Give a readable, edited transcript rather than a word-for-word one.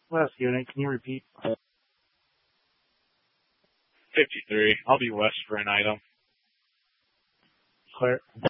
West unit, can you repeat? 53. I'll be west for an item. Clear.